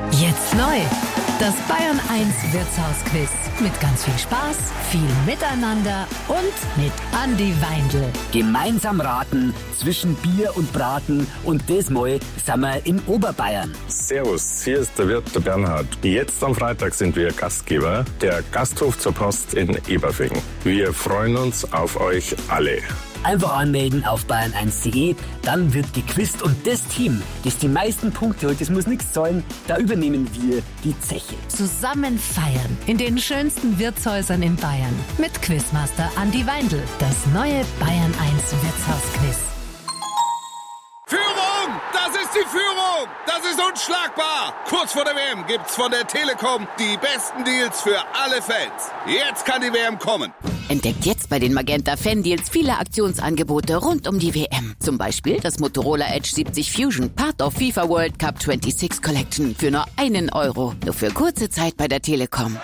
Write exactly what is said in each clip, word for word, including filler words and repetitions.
Jetzt neu. Das Bayern eins Wirtshausquiz. Mit ganz viel Spaß, viel Miteinander und mit Andi Weindl. Gemeinsam raten zwischen Bier und Braten und das Mal sind wir in Oberbayern. Servus, hier ist der Wirt, der Bernhard. Jetzt am Freitag sind wir Gastgeber, der Gasthof zur Post in Eberfing. Wir freuen uns auf euch alle. Einfach anmelden auf bayern eins punkt de, dann wird gequizt und das Team, das die meisten Punkte holt, das muss nichts zahlen, da übernehmen wir die Zeche. Zusammen feiern in den schönsten Wirtshäusern in Bayern mit Quizmaster Andi Weindl. Das neue Bayern eins Wirtshausquiz. Führung! Das ist die Führung! Das ist unschlagbar! Kurz vor der W M gibt's von der Telekom die besten Deals für alle Fans. Jetzt kann die W M kommen. Entdeckt jetzt bei den Magenta Fan Deals viele Aktionsangebote rund um die W M. Zum Beispiel das Motorola Edge siebzig Fusion, Part of FIFA World Cup sechsundzwanzig Collection für nur einen Euro. Nur für kurze Zeit bei der Telekom.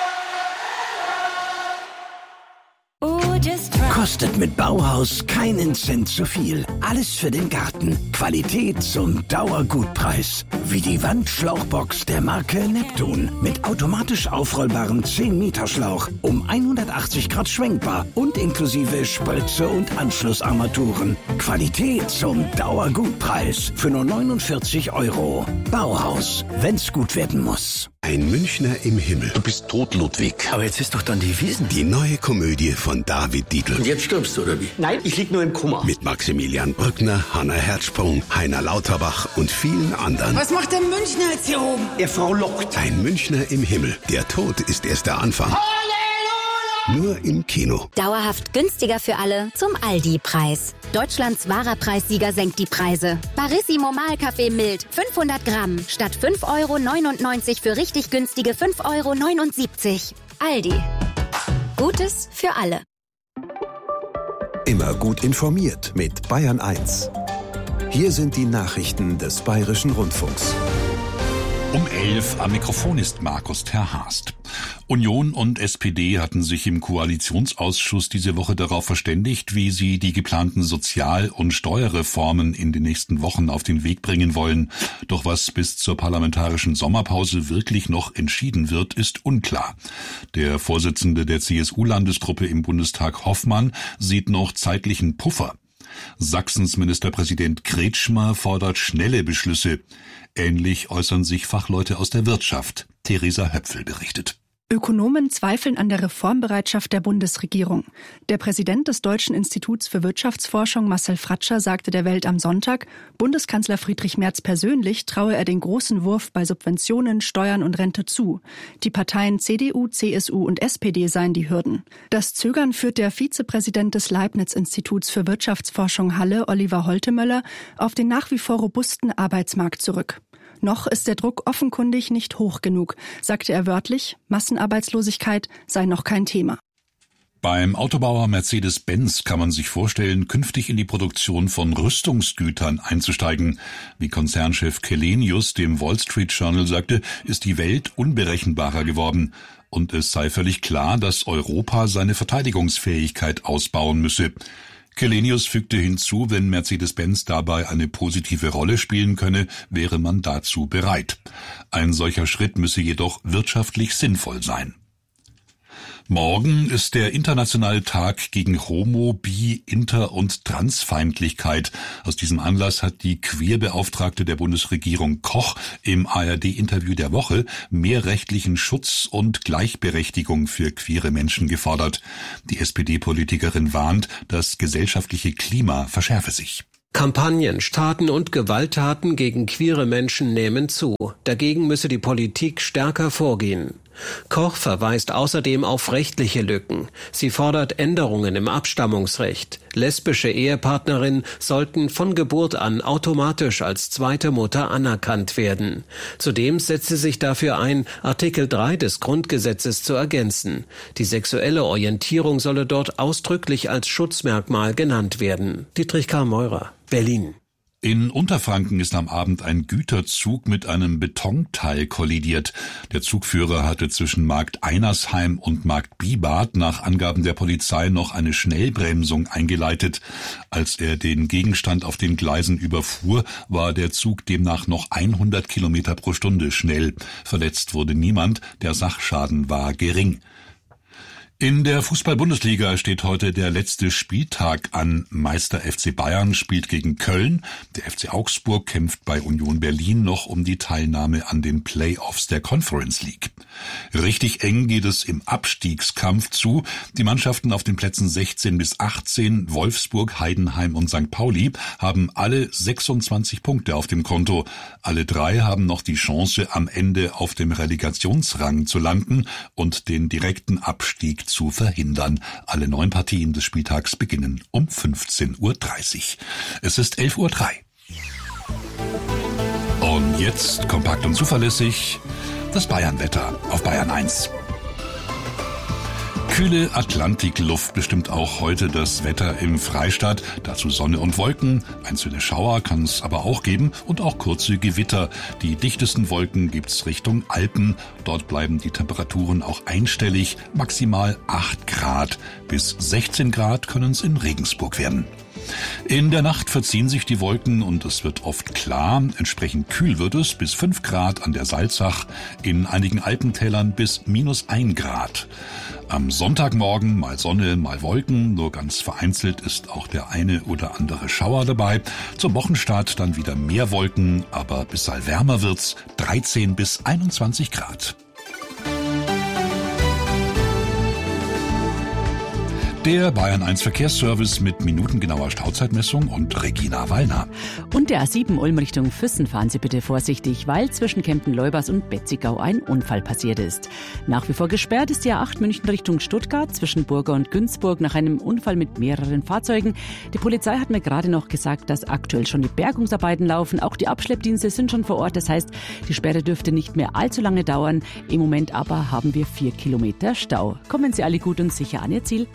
Kostet mit Bauhaus keinen Cent zu viel. Alles für den Garten. Qualität zum Dauergutpreis. Wie die Wandschlauchbox der Marke Neptun. Mit automatisch aufrollbarem zehn Meter Schlauch. Um hundertachtzig Grad schwenkbar. Und inklusive Spritze und Anschlussarmaturen. Qualität zum Dauergutpreis. Für nur neunundvierzig Euro. Bauhaus. Wenn's gut werden muss. Ein Münchner im Himmel. Du bist tot, Ludwig. Aber jetzt ist doch dann die Wiesn. Die neue Komödie von David Dietl. Und jetzt stirbst du, oder wie? Nein, ich lieg nur im Koma. Mit Maximilian Brückner, Hanna Herzsprung, Heiner Lauterbach und vielen anderen. Was macht der Münchner jetzt hier oben? Er Frau lockt. Ein Münchner im Himmel. Der Tod ist erst der Anfang. Halleluja! Nur im Kino. Dauerhaft günstiger für alle zum Aldi-Preis. Deutschlands wahrer Preissieger senkt die Preise. Barissimo Mahlkaffee mild, fünfhundert Gramm, statt fünf Euro neunundneunzig für richtig günstige fünf Euro neunundsiebzig. Aldi. Gutes für alle. Immer gut informiert mit Bayern eins. Hier sind die Nachrichten des Bayerischen Rundfunks. Um elf am Mikrofon ist Markus Terhast. Union und S P D hatten sich im Koalitionsausschuss diese Woche darauf verständigt, wie sie die geplanten Sozial- und Steuerreformen in den nächsten Wochen auf den Weg bringen wollen. Doch was bis zur parlamentarischen Sommerpause wirklich noch entschieden wird, ist unklar. Der Vorsitzende der C S U-Landesgruppe im Bundestag, Hoffmann, sieht noch zeitlichen Puffer. Sachsens Ministerpräsident Kretschmer fordert schnelle Beschlüsse. Ähnlich äußern sich Fachleute aus der Wirtschaft. Theresa Höpfel berichtet. Ökonomen zweifeln an der Reformbereitschaft der Bundesregierung. Der Präsident des Deutschen Instituts für Wirtschaftsforschung, Marcel Fratscher, sagte der Welt am Sonntag, Bundeskanzler Friedrich Merz persönlich traue er den großen Wurf bei Subventionen, Steuern und Rente zu. Die Parteien C D U, C S U und S P D seien die Hürden. Das Zögern führt der Vizepräsident des Leibniz-Instituts für Wirtschaftsforschung Halle, Oliver Holtemöller, auf den nach wie vor robusten Arbeitsmarkt zurück. Noch ist der Druck offenkundig nicht hoch genug, sagte er wörtlich, Massenarbeitslosigkeit sei noch kein Thema. Beim Autobauer Mercedes-Benz kann man sich vorstellen, künftig in die Produktion von Rüstungsgütern einzusteigen. Wie Konzernchef Källenius dem Wall Street Journal sagte, ist die Welt unberechenbarer geworden. Und es sei völlig klar, dass Europa seine Verteidigungsfähigkeit ausbauen müsse. Källenius fügte hinzu, wenn Mercedes-Benz dabei eine positive Rolle spielen könne, wäre man dazu bereit. Ein solcher Schritt müsse jedoch wirtschaftlich sinnvoll sein. Morgen ist der internationale Tag gegen Homo-, Bi-, Inter- und Transfeindlichkeit. Aus diesem Anlass hat die Queerbeauftragte der Bundesregierung Koch im A R D-Interview der Woche mehr rechtlichen Schutz und Gleichberechtigung für queere Menschen gefordert. Die S P D-Politikerin warnt, das gesellschaftliche Klima verschärfe sich. Kampagnen, Taten und Gewalttaten gegen queere Menschen nehmen zu. Dagegen müsse die Politik stärker vorgehen. Koch verweist außerdem auf rechtliche Lücken. Sie fordert Änderungen im Abstammungsrecht. Lesbische Ehepartnerinnen sollten von Geburt an automatisch als zweite Mutter anerkannt werden. Zudem setzt sie sich dafür ein, Artikel drei des Grundgesetzes zu ergänzen. Die sexuelle Orientierung solle dort ausdrücklich als Schutzmerkmal genannt werden. Dietrich Karl Meurer, Berlin. In Unterfranken ist am Abend ein Güterzug mit einem Betonteil kollidiert. Der Zugführer hatte zwischen Markt Einersheim und Markt Bibart nach Angaben der Polizei noch eine Schnellbremsung eingeleitet. Als er den Gegenstand auf den Gleisen überfuhr, war der Zug demnach noch hundert Kilometer pro Stunde schnell. Verletzt wurde niemand, der Sachschaden war gering. In der Fußball-Bundesliga steht heute der letzte Spieltag an. Meister F C Bayern spielt gegen Köln. Der F C Augsburg kämpft bei Union Berlin noch um die Teilnahme an den Playoffs der Conference League. Richtig eng geht es im Abstiegskampf zu. Die Mannschaften auf den Plätzen sechzehn bis achtzehn, Wolfsburg, Heidenheim und Sankt Pauli, haben alle sechsundzwanzig Punkte auf dem Konto. Alle drei haben noch die Chance, am Ende auf dem Relegationsrang zu landen und den direkten Abstieg zu verhindern. Alle neun Partien des Spieltags beginnen um fünfzehn Uhr dreißig. Es ist elf Uhr drei. Und jetzt kompakt und zuverlässig das Bayernwetter auf Bayern eins. Kühle Atlantikluft bestimmt auch heute das Wetter im Freistaat. Dazu Sonne und Wolken. Einzelne Schauer kann es aber auch geben und auch kurze Gewitter. Die dichtesten Wolken gibt's Richtung Alpen. Dort bleiben die Temperaturen auch einstellig. Maximal acht Grad. Bis sechzehn Grad können es in Regensburg werden. In der Nacht verziehen sich die Wolken und es wird oft klar. Entsprechend kühl wird es, bis fünf Grad an der Salzach, in einigen Alpentälern bis minus ein Grad. Am Sonntagmorgen mal Sonne, mal Wolken, nur ganz vereinzelt ist auch der eine oder andere Schauer dabei. Zum Wochenstart dann wieder mehr Wolken, aber bisweilen wärmer wird's, dreizehn bis einundzwanzig Grad. Der Bayern eins Verkehrsservice mit minutengenauer Stauzeitmessung und Regina Wallner. Und der A sieben Ulm Richtung Füssen fahren Sie bitte vorsichtig, weil zwischen Kempten-Leubers und Betzigau ein Unfall passiert ist. Nach wie vor gesperrt ist die A acht München Richtung Stuttgart zwischen Burger und Günzburg nach einem Unfall mit mehreren Fahrzeugen. Die Polizei hat mir gerade noch gesagt, dass aktuell schon die Bergungsarbeiten laufen. Auch die Abschleppdienste sind schon vor Ort. Das heißt, die Sperre dürfte nicht mehr allzu lange dauern. Im Moment aber haben wir vier Kilometer Stau. Kommen Sie alle gut und sicher an Ihr Ziel.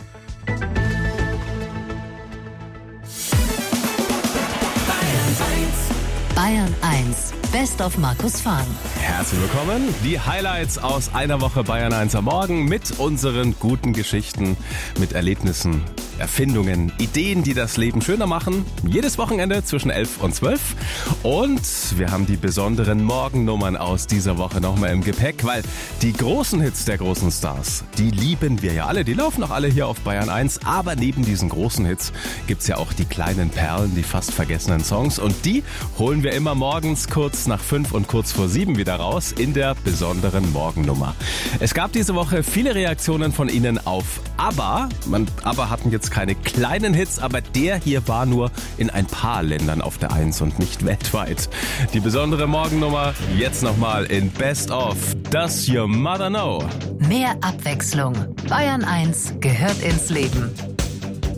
Bayern eins, Best of Markus Fahn. Herzlich willkommen. Die Highlights aus einer Woche Bayern eins am Morgen mit unseren guten Geschichten, mit Erlebnissen, Erfindungen, Ideen, die das Leben schöner machen. Jedes Wochenende zwischen elf und zwölf. Und wir haben die besonderen Morgennummern aus dieser Woche nochmal im Gepäck, weil die großen Hits der großen Stars, die lieben wir ja alle. Die laufen auch alle hier auf Bayern eins. Aber neben diesen großen Hits gibt's ja auch die kleinen Perlen, die fast vergessenen Songs. Und die holen wir immer morgens kurz nach fünf und kurz vor sieben wieder raus in der besonderen Morgennummer. Es gab diese Woche viele Reaktionen von Ihnen auf ABBA. Man, ABBA hatten jetzt keine kleinen Hits, aber der hier war nur in ein paar Ländern auf der Eins und nicht weltweit. Die besondere Morgennummer jetzt nochmal in Best of. Does Your Mother Know? Mehr Abwechslung. Bayern eins gehört ins Leben.